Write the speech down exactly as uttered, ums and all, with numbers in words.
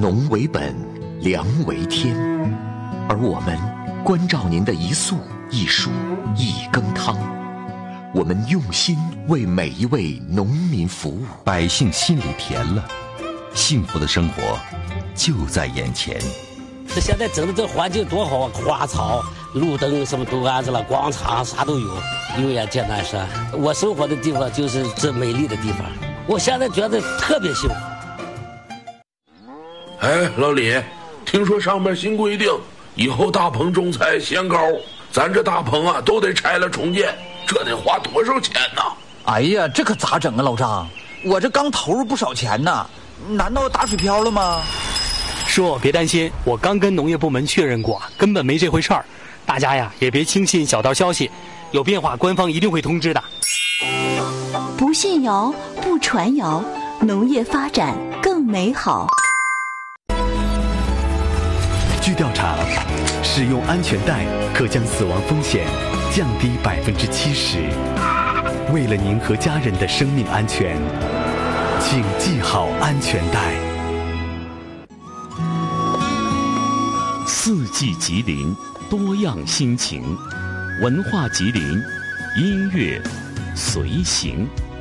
农为本，粮为天，而我们关照您的一粟一蔬一羹汤，我们用心为每一位农民服务， 百姓心里甜了，幸福的生活就在眼前。 这现在整的这环境多好啊，花草、路灯什么都安置了，广场啥都有，油盐艰难山。我生活的地方就是这美丽的地方，我现在觉得特别幸福。 哎，老李，听说上面新规定，以后大棚种菜限高，咱这大棚啊都得拆了重建，这得花多少钱呢？ 哎呀，这可咋整啊，老张？我这刚投入不少钱呢，难道打水漂了吗？ 叔，别担心，我刚跟农业部门确认过，根本没这回事儿。大家呀，也别轻信小道消息，有变化官方一定会通知的。 不信谣，不传谣，农业发展更美好。 据调查，使用安全带可将死亡风险降低百分之七十。为了您和家人的生命安全，请系好安全带。 四季吉林，多样心情，文化吉林，音乐随行。